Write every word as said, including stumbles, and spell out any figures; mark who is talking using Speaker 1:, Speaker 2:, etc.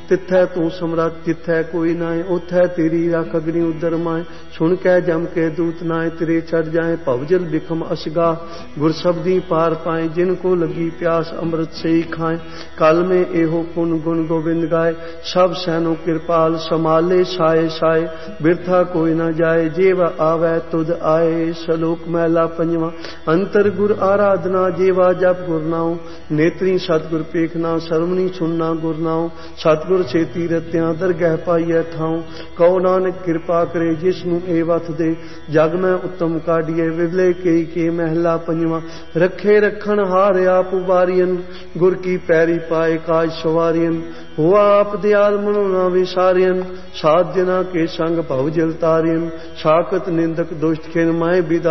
Speaker 1: तिथै तू समरथ जिथै कोई नाए, उथै तेरी राख अग्नि उदर माए। सुन कै जम के दूत नाए, तेरे चढ़ जाए भवजल बिखम असगा। गुर शब्दी पार पाए, जिनको लगी प्यास अमृत से ही खाए। कल में एहो पुन गुण गोविंद गाए, सब सैनो कृपाल समाले साए साए। बिरथा कोई न जाए, जेवा आवे तुद आए। सलोक मैला पंजवा अंतर गुर आराधना, जेवा जप गुर नाउ। नेत्री सतगुर पेखना, सरवनी सुनना गुर नाउ। सतगुर से तीरत्या दरगह पाइय ठाऊं। कहो नानक कृपा करे, जिसनु ए वथ दे। जग में उत्तम काढ़िए, विरले केई के महला पंजवा। रखे रखन हार आप उबारियन, गुर की पैरी पाए काज सवारियन। हुआ आप दयाल मनो ना विसारियन, साध जना के संग भव जल तारियन। साकत निंदक दुष्ट खिन माए बिदा